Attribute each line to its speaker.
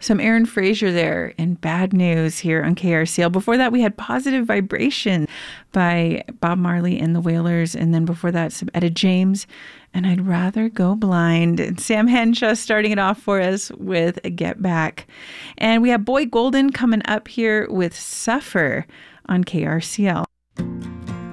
Speaker 1: Some Aaron Fraser there in Bad News here on KRCL. Before that, we had Positive Vibration by Bob Marley and the Wailers. And then before that, some Etta James and I'd Rather Go Blind. And Sam Henshaw starting it off for us with Get Back. And we have Boy Golden coming up here with Suffer on KRCL.